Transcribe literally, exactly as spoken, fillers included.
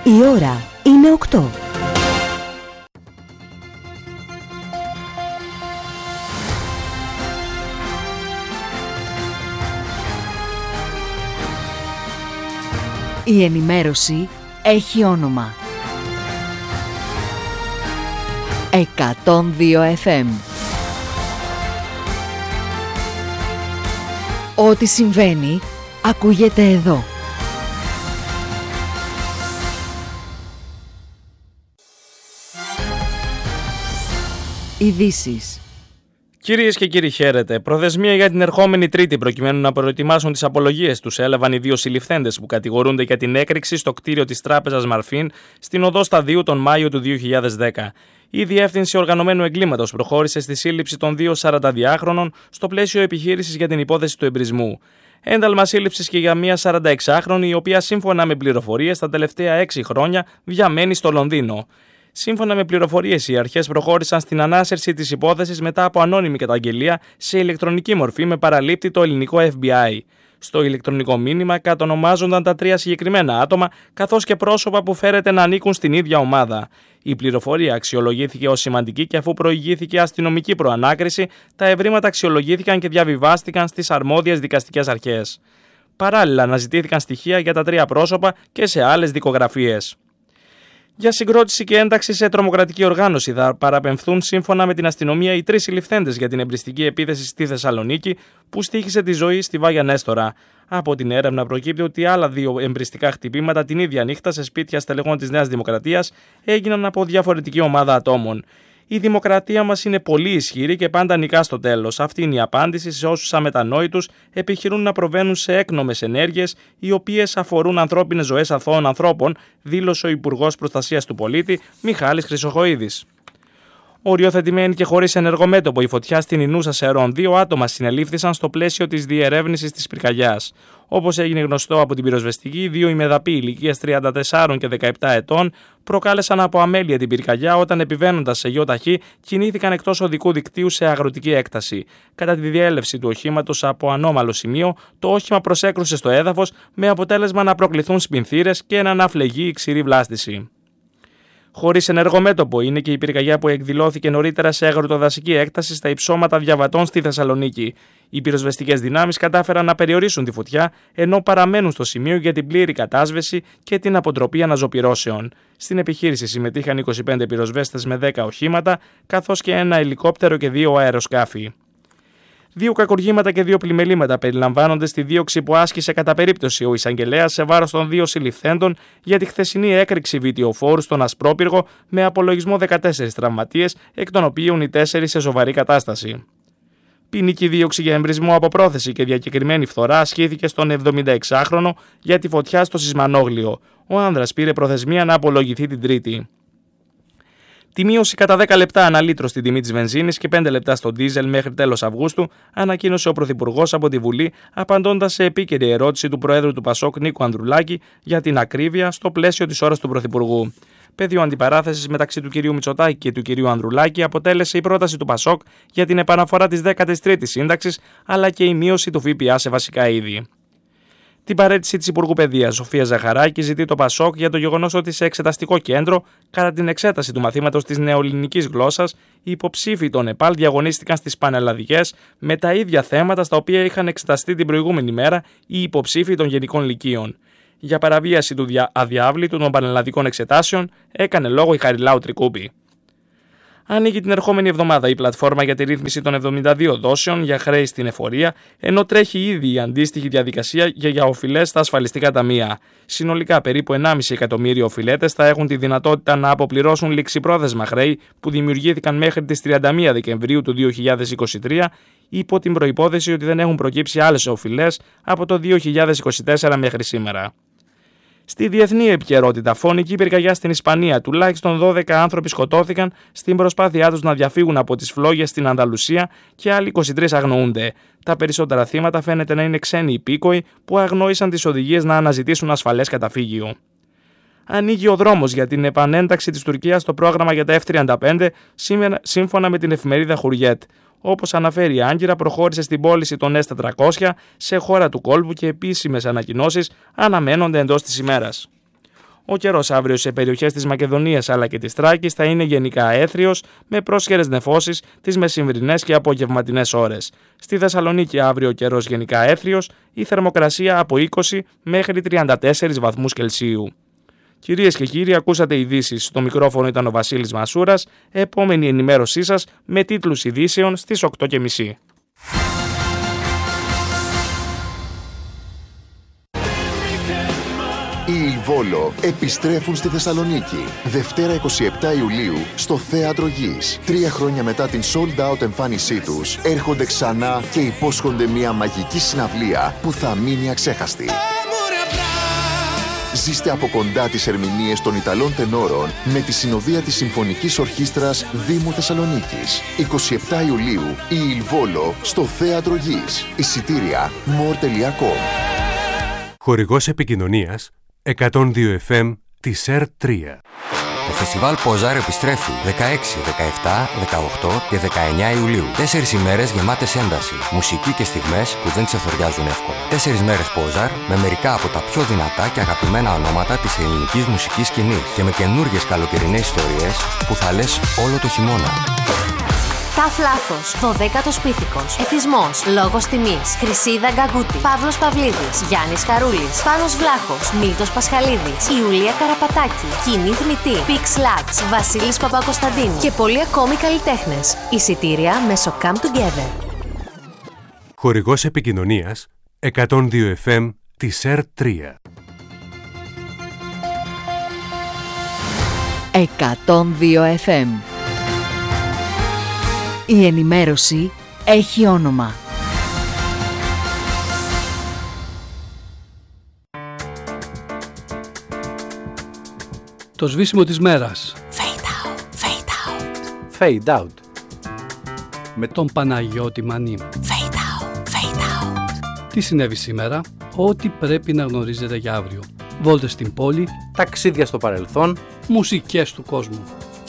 Η ώρα είναι οκτώ. Η ενημέρωση έχει όνομα. εκατόν δύο εφ εμ. Ό,τι συμβαίνει, ακούγεται εδώ. Ειδήσεις. Κυρίες και κύριοι, χαίρετε. Προθεσμία για την ερχόμενη Τρίτη προκειμένου να προετοιμάσουν τις απολογίες τους έλαβαν οι δύο συλληφθέντες που κατηγορούνται για την έκρηξη στο κτίριο της τράπεζας Μαρφίν στην οδό Σταδίου τον Μάιο του δύο χιλιάδες δέκα. Η Διεύθυνση Οργανωμένου Εγκλήματος προχώρησε στη σύλληψη των δύο σαρανταδυάχρονων στο πλαίσιο επιχείρησης για την υπόθεση του εμπρισμού. Ένταλμα σύλληψης και για μια σαρανταεξάχρονη, η οποία σύμφωνα με πληροφορίες τα τελευταία έξι χρόνια διαμένει στο Λονδίνο. Σύμφωνα με πληροφορίες, οι αρχές προχώρησαν στην ανάσερση της υπόθεσης μετά από ανώνυμη καταγγελία σε ηλεκτρονική μορφή με παραλήπτη το ελληνικό εφ μπι άι. Στο ηλεκτρονικό μήνυμα κατονομάζονταν τα τρία συγκεκριμένα άτομα, καθώς και πρόσωπα που φέρεται να ανήκουν στην ίδια ομάδα. Η πληροφορία αξιολογήθηκε ως σημαντική και αφού προηγήθηκε αστυνομική προανάκριση, τα ευρήματα αξιολογήθηκαν και διαβιβάστηκαν στις αρμόδιες δικαστικές αρχές. Παράλληλα, αναζητήθηκαν στοιχεία για τα τρία πρόσωπα και σε άλλες δικογραφίες. Για συγκρότηση και ένταξη σε τρομοκρατική οργάνωση θα παραπεμφθούν σύμφωνα με την αστυνομία οι τρεις συλληφθέντες για την εμπριστική επίθεση στη Θεσσαλονίκη που στοίχησε τη ζωή στη Βάγια Νέστορα. Από την έρευνα προκύπτει ότι άλλα δύο εμπριστικά χτυπήματα την ίδια νύχτα σε σπίτια στελεχών της Νέας Δημοκρατίας έγιναν από διαφορετική ομάδα ατόμων. Η δημοκρατία μας είναι πολύ ισχυρή και πάντα νικά στο τέλος. Αυτή είναι η απάντηση σε όσους αμετανόητους επιχειρούν να προβαίνουν σε έκνομες ενέργειες οι οποίες αφορούν ανθρώπινες ζωές αθώων ανθρώπων, δήλωσε ο Υπουργός Προστασίας του Πολίτη Μιχάλης Χρυσοχοΐδης. Οριοθετημένη και χωρίς ενεργομέτωπο η φωτιά στην Ινούσα Σερών, δύο άτομα συνελήφθησαν στο πλαίσιο της διερεύνησης της πυρκαγιάς. Όπως έγινε γνωστό από την πυροσβεστική, δύο ημεδαποί ηλικίας τριάντα τεσσάρων και δεκαεπτά ετών προκάλεσαν από αμέλεια την πυρκαγιά όταν επιβαίνοντας σε γιοταχή κινήθηκαν εκτός οδικού δικτύου σε αγροτική έκταση. Κατά τη διέλευση του οχήματος από ανώμαλο σημείο, το όχημα προσέκρουσε στο έδαφος με αποτέλεσμα να προκληθούν σπινθήρες και να αναφλεγεί η ξηρή βλάστηση. Χωρίς ενεργομέτωπο είναι και η πυρκαγιά που εκδηλώθηκε νωρίτερα σε αγροτοδασική έκταση στα υψώματα Διαβατών στη Θεσσαλονίκη. Οι πυροσβεστικές δυνάμεις κατάφεραν να περιορίσουν τη φωτιά, ενώ παραμένουν στο σημείο για την πλήρη κατάσβεση και την αποτροπή αναζωπυρώσεων. Στην επιχείρηση συμμετείχαν είκοσι πέντε πυροσβέστες με δέκα οχήματα, καθώς και ένα ελικόπτερο και δύο αεροσκάφη. Δύο κακουργήματα και δύο πλημελήματα περιλαμβάνονται στη δίωξη που άσκησε κατά περίπτωση ο εισαγγελέας σε βάρος των δύο συλληφθέντων για τη χθεσινή έκρηξη βιτιοφόρου στον Ασπρόπυργο με απολογισμό δεκατέσσερις τραυματίες, εκ των οποίων οι τέσσερις σε σοβαρή κατάσταση. Ποινική δίωξη για εμπρισμό από πρόθεση και διακεκριμένη φθορά ασκήθηκε στον εβδομηνταεξάχρονο για τη φωτιά στο Σισμανόγλιο. Ο άνδρας πήρε προθεσμία να απολογηθεί την Τρίτη. Τη μείωση κατά δέκα λεπτά ανά λίτρο στην τιμή της βενζίνης και πέντε λεπτά στο ντίζελ μέχρι τέλος Αυγούστου ανακοίνωσε ο Πρωθυπουργός από τη Βουλή, απαντώντας σε επίκαιρη ερώτηση του Προέδρου του Πασόκ Νίκου Ανδρουλάκη για την ακρίβεια στο πλαίσιο της ώρας του Πρωθυπουργού. Πεδίο αντιπαράθεσης μεταξύ του κ. Μητσοτάκη και του κ. Ανδρουλάκη αποτέλεσε η πρόταση του Πασόκ για την επαναφορά της δέκατης τρίτης σύνταξης αλλά και η μείωση του ΦΠΑ σε βασικά είδη. Την παραίτηση της Υπουργού Παιδείας Σοφία Ζαχαράκη ζητεί το Πασόκ για το γεγονός ότι σε εξεταστικό κέντρο, κατά την εξέταση του μαθήματος της νεοελληνικής γλώσσας, οι υποψήφοι των ΕΠΑΛ διαγωνίστηκαν στις πανελλαδικές με τα ίδια θέματα στα οποία είχαν εξεταστεί την προηγούμενη μέρα οι υποψήφοι των γενικών λυκείων. Για παραβίαση του αδιάβλητου των πανελλαδικών εξετάσεων έκανε λόγο η Χαριλάου Τρικούπη. Ανοίγει την ερχόμενη εβδομάδα η πλατφόρμα για τη ρύθμιση των εβδομήντα δύο δόσεων για χρέη στην εφορία, ενώ τρέχει ήδη η αντίστοιχη διαδικασία για, για οφειλές στα ασφαλιστικά ταμεία. Συνολικά, περίπου ενάμιση εκατομμύριο οφειλέτες θα έχουν τη δυνατότητα να αποπληρώσουν ληξιπρόθεσμα χρέη που δημιουργήθηκαν μέχρι τις τριάντα μία Δεκεμβρίου του δύο χιλιάδες είκοσι τρία, υπό την προϋπόθεση ότι δεν έχουν προκύψει άλλες οφειλές από το δύο χιλιάδες είκοσι τέσσερα μέχρι σήμερα. Στη διεθνή επικαιρότητα, φωνική πυρκαγιά στην Ισπανία. Τουλάχιστον δώδεκα άνθρωποι σκοτώθηκαν στην προσπάθειά τους να διαφύγουν από τις φλόγες στην Ανταλουσία και άλλοι είκοσι τρεις αγνοούνται. Τα περισσότερα θύματα φαίνεται να είναι ξένοι υπήκοοι που αγνόησαν τις οδηγίες να αναζητήσουν ασφαλές καταφύγιο. Ανοίγει ο δρόμος για την επανένταξη της Τουρκίας στο πρόγραμμα για τα εφ τριάντα πέντε, σύμφωνα με την εφημερίδα Χουριέτ. Όπως αναφέρει η Άγκυρα, προχώρησε στην πώληση των ες τετρακόσια σε χώρα του κόλπου και επίσημες ανακοινώσεις αναμένονται εντός της ημέρας. Ο καιρός αύριο σε περιοχές της Μακεδονίας αλλά και της Θράκης θα είναι γενικά αέθριος με πρόσχερες νεφώσεις τις μεσημβρινές και απογευματινές ώρες. Στη Θεσσαλονίκη αύριο ο καιρός γενικά αέθριος, η θερμοκρασία από είκοσι μέχρι τριάντα τέσσερις βαθμούς Κελσίου. Κυρίες και κύριοι, ακούσατε ειδήσεις. Στο μικρόφωνο ήταν ο Βασίλης Μασούρας. Επόμενη ενημέρωσή σας με τίτλους ειδήσεων στις οκτώ και μισή. Οι Ιλβόλο επιστρέφουν στη Θεσσαλονίκη. Δευτέρα εικοστή εβδόμη Ιουλίου στο Θέατρο Γης. Τρία χρόνια μετά την sold out εμφάνισή τους, έρχονται ξανά και υπόσχονται μια μαγική συναυλία που θα μείνει αξέχαστη. Ζήστε από κοντά τις ερμηνείες των Ιταλών τενόρων με τη συνοδεία της Συμφωνικής Ορχήστρας Δήμου Θεσσαλονίκης. εικοστή εβδόμη Ιουλίου, η Ιλβόλο στο Θέατρο Γης. Εισιτήρια more τελεία com. Χορηγός επικοινωνίας εκατόν δύο εφ εμ της ΕΡ τρία. Το φεστιβάλ Ποζάρ επιστρέφει δεκαέξι, δεκαεπτά, δεκαοκτώ και δεκαεννιά Ιουλίου. Τέσσερις ημέρες γεμάτες ένταση, μουσική και στιγμές που δεν ξεθοριάζουν εύκολα. Τέσσερις μέρες Ποζάρ με μερικά από τα πιο δυνατά και αγαπημένα ονόματα της ελληνικής μουσικής σκηνής και με καινούργιες καλοκαιρινές ιστορίες που θα λες όλο το χειμώνα. Ταφ Λάθος, δωδέκατος Πίθηκος, Εθισμός, Λόγος Τιμής, Χρυσίδα Γκαγκούτη, Παύλος Παυλίδης, Γιάννης Χαρούλης, Πάνος Βλάχος, Μίλτος Πασχαλίδης, Ιουλία Καραπατάκη, Κοινή Θνητή, Πίξ Λάξ, Βασίλης Παπακοσταντίνου και πολλοί ακόμη καλλιτέχνες. Εισιτήρια μέσω Come Together. Χορηγός επικοινωνίας εκατόν δύο εφ εμ της ΕΡ τρία. εκατόν δύο εφ εμ. Η ενημέρωση έχει όνομα. Το σβήσιμο της μέρας. Fade out, fade out. Fade out. Με τον Παναγιώτη Μανή. Fade out, fade out. Τι συνέβη σήμερα, ό,τι πρέπει να γνωρίζετε για αύριο. Βόλτες στην πόλη, Ταξίδια στο παρελθόν. μουσικές του κόσμου.